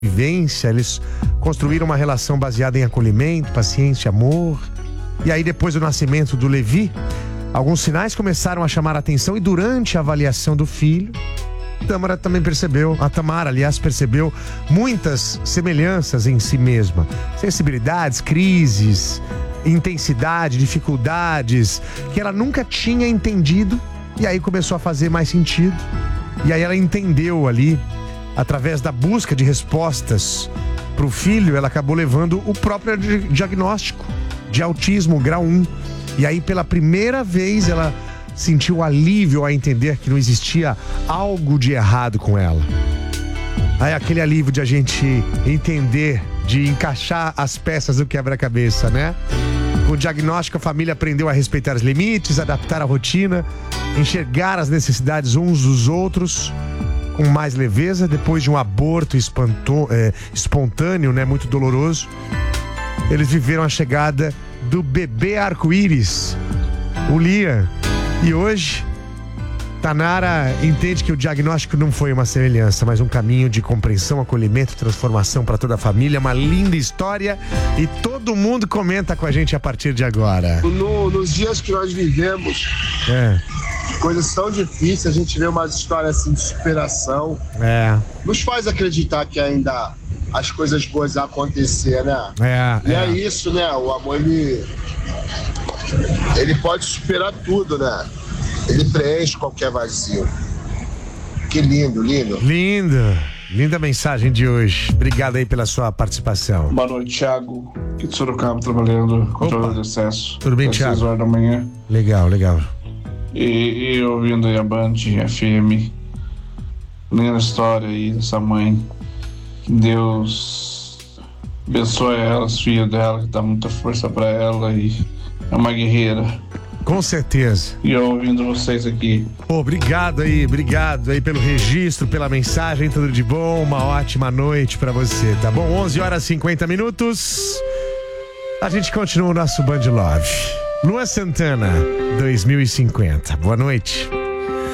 vivência, eles construíram uma relação baseada em acolhimento, paciência, amor. E aí, depois do nascimento do Levi, alguns sinais começaram a chamar a atenção, e durante a avaliação do filho, a Tamara, aliás, percebeu muitas semelhanças em si mesma. Sensibilidades, crises, intensidade, dificuldades que ela nunca tinha entendido, e aí começou a fazer mais sentido. E aí ela entendeu ali, através da busca de respostas para o filho, ela acabou levando o próprio diagnóstico de autismo grau 1. E aí, pela primeira vez, ela sentiu alívio a entender que não existia algo de errado com ela. Aí aquele alívio de a gente entender, de encaixar as peças do quebra-cabeça, né? Com o diagnóstico, a família aprendeu a respeitar os limites, adaptar a rotina, enxergar as necessidades uns dos outros com mais leveza. Depois de um aborto espontâneo, né, muito doloroso, eles viveram a chegada do bebê arco-íris, o Liam. E hoje, Tanara entende que o diagnóstico não foi uma semelhança, mas um caminho de compreensão, acolhimento, transformação para toda a família. Uma linda história, e todo mundo comenta com a gente a partir de agora. Nos dias que nós vivemos, coisas tão difíceis, a gente vê umas histórias assim de superação. Nos faz acreditar que ainda as coisas boas vão acontecer, né? É isso, né? O amor, ele pode superar tudo, né? Ele preenche qualquer vazio. Que lindo, lindo. Linda mensagem de hoje. Obrigado aí pela sua participação. Boa noite, Thiago. Aqui de Sorocaba, trabalhando controle de acesso. Tudo bem, Thiago? 6 horas da manhã. Legal. E ouvindo aí a Band FM. Linda história aí dessa mãe. Que Deus abençoe ela, os filhos dela, que dá muita força pra ela, e é uma guerreira. Com certeza. E eu ouvindo vocês aqui. Obrigado aí pelo registro, pela mensagem, tudo de bom, uma ótima noite pra você, tá bom? 11h50. A gente continua o nosso Band Love. Luan Santana, 2050. Boa noite.